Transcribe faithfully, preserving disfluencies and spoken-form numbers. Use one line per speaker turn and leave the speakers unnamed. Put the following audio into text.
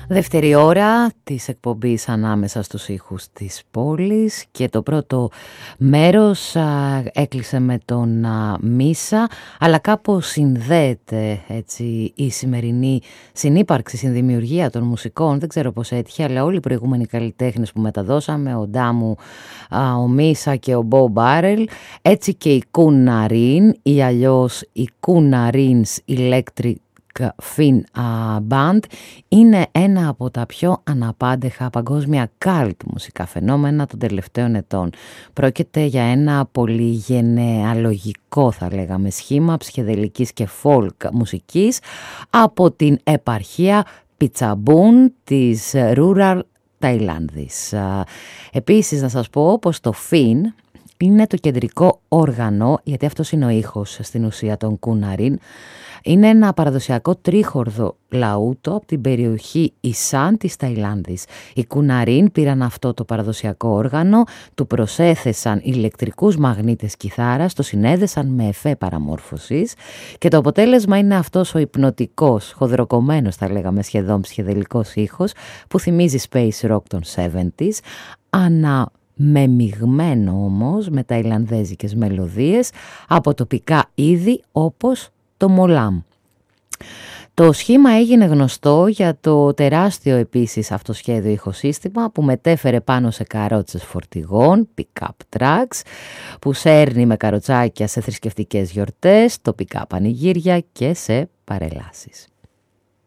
Δεύτερη ώρα της εκπομπής ανάμεσα στους ήχους της πόλης και το πρώτο μέρος α, έκλεισε με τον α, Μίσα, αλλά κάπως συνδέεται έτσι η σημερινή συνύπαρξη, συνδημιουργία των μουσικών, δεν ξέρω πώς έτυχε, αλλά όλοι οι προηγούμενοι καλλιτέχνες που μεταδώσαμε, ο Ντάμου, α, ο Μίσα και ο Μπο Μπάρελ, έτσι και η Κουναρίν ή αλλιώς η Κουναρίνς Electric Fin Band είναι ένα από τα πιο αναπάντεχα παγκόσμια καλτ μουσικά φαινόμενα των τελευταίων ετών. Πρόκειται για ένα πολυγενεαλογικό, θα λέγαμε, σχήμα ψυχεδελικής και folk μουσικής από την επαρχία Πιτσαμπούν της Rural Ταϊλάνδης. Επίσης να σας πω πως το Fin είναι το κεντρικό όργανο, γιατί αυτός είναι ο ήχος στην ουσία των Κουναρίν. Είναι ένα παραδοσιακό τρίχορδο λαούτο από την περιοχή Ισάν της Ταϊλάνδης. Οι Κουναρίν πήραν αυτό το παραδοσιακό όργανο, του προσέθεσαν ηλεκτρικούς μαγνήτες κιθάρας, το συνέδεσαν με εφέ παραμόρφωσης και το αποτέλεσμα είναι αυτός ο υπνοτικός, χοδροκομμένος θα λέγαμε σχεδόν ψυχεδελικός ήχος που θυμίζει space rock των εβδομήντα, ανα μεμειγμένο όμως με ταϊλανδέζικες μελωδίες από τοπικά είδη όπως το μολάμ. Το σχήμα έγινε γνωστό για το τεράστιο επίσης αυτοσχέδιο ηχοσύστημα που μετέφερε πάνω σε καρότσες φορτηγών, pick-up trucks, που σέρνει με καροτσάκια σε θρησκευτικές γιορτές, τοπικά πανηγύρια και σε παρελάσεις.